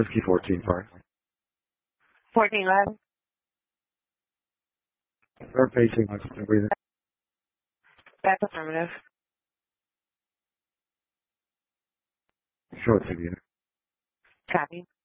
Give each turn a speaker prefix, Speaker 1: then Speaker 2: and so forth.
Speaker 1: Whiskey 14-5.
Speaker 2: 1411.
Speaker 1: Start pacing, oxygen breathing.
Speaker 2: That's affirmative.
Speaker 1: Short to unit.
Speaker 2: Copy.